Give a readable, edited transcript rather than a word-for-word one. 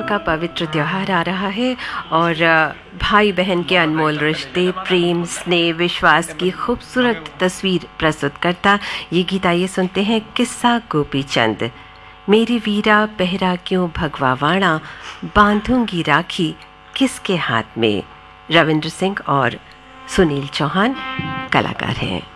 का पवित्र त्योहार आ रहा है और भाई बहन के अनमोल रिश्ते, प्रेम, स्नेह, विश्वास की खूबसूरत तस्वीर प्रस्तुत करता ये गीत आइए सुनते हैं। किस्सा गोपी चंद। मेरी वीरा पहरा क्यों भगवा वाणा, बांधूंगी राखी किसके हाथ में। रविंद्र सिंह और सुनील चौहान कलाकार हैं।